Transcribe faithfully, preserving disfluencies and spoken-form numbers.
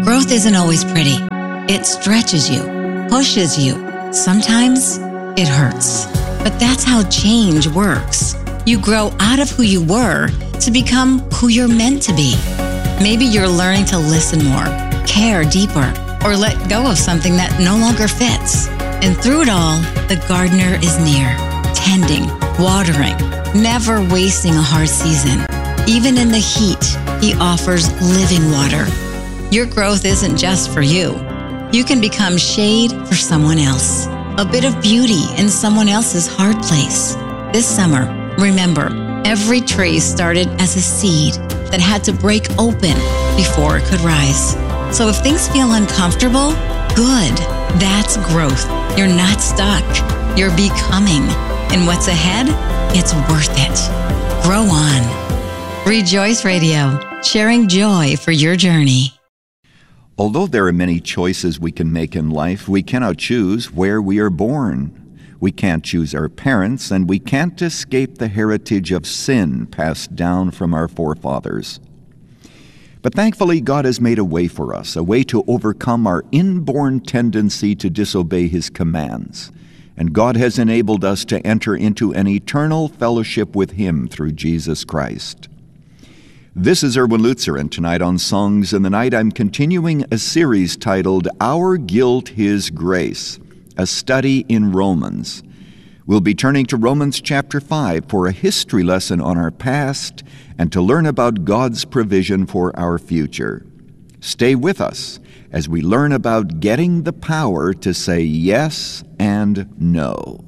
Growth isn't always pretty. It stretches you, pushes you. Sometimes it hurts. But that's how change works. You grow out of who you were to become who you're meant to be. Maybe you're learning to listen more, care deeper, or let go of something that no longer fits. And through it all, the gardener is near, tending, watering, never wasting a hard season. Even in the heat, he offers living water. Your growth isn't just for you. You can become shade for someone else, a bit of beauty in someone else's hard place. This summer, remember, every tree started as a seed that had to break open before it could rise. So if things feel uncomfortable, good. That's growth. You're not stuck. You're becoming. And what's ahead? It's worth it. Grow on. Rejoice Radio, sharing joy for your journey. Although there are many choices we can make in life, we cannot choose where we are born. We can't choose our parents, and we can't escape the heritage of sin passed down from our forefathers. But thankfully, God has made a way for us, a way to overcome our inborn tendency to disobey His commands. And God has enabled us to enter into an eternal fellowship with Him through Jesus Christ. This is Erwin Lutzer, and tonight on Songs in the Night, I'm continuing a series titled Our Guilt, His Grace, a study in Romans. We'll be turning to Romans chapter five for a history lesson on our past and to learn about God's provision for our future. Stay with us as we learn about getting the power to say yes and no.